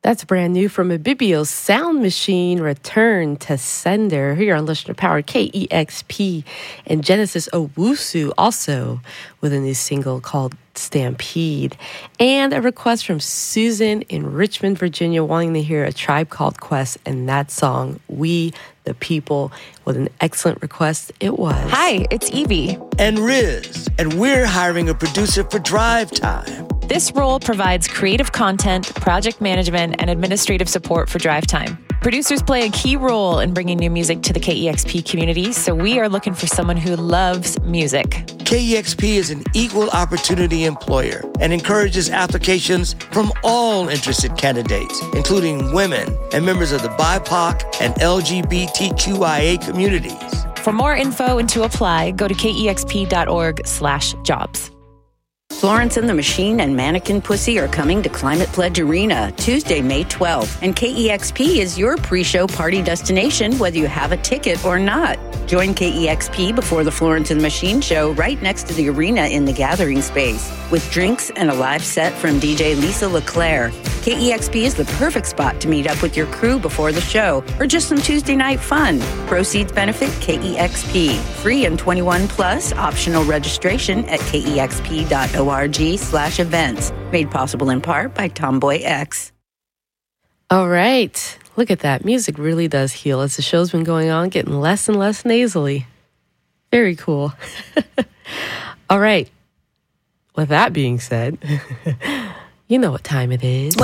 That's brand new from Ibibio's Sound Machine, Return to Sender, here on Listener Power KEXP, and Genesis Owusu also with a new single called Stampede. And a request from Susan in Richmond, Virginia, wanting to hear A Tribe Called Quest and that song, We the People. What an excellent request it was. Hi, it's Evie. And Riz. And we're hiring a producer for Drive Time. This role provides creative content, project management, and administrative support for Drive Time. Producers play a key role in bringing new music to the KEXP community, so we are looking for someone who loves music. KEXP is an equal opportunity employer and encourages applications from all interested candidates, including women and members of the BIPOC and LGBTQIA communities. For more info and to apply, go to kexp.org/jobs. Florence and the Machine and Mannequin Pussy are coming to Climate Pledge Arena Tuesday, May 12th. And KEXP is your pre-show party destination, whether you have a ticket or not. Join KEXP before the Florence and the Machine show right next to the arena in the gathering space. With drinks and a live set from DJ Lisa LeClaire. KEXP is the perfect spot to meet up with your crew before the show or just some Tuesday night fun. Proceeds benefit KEXP. Free and 21 plus, optional registration at kexp.org/events. Made possible in part by Tomboy X. All right. Look at that. Music really does heal as the show's been going on, getting less and less nasally. Very cool. All right. With that being said, you know what time it is.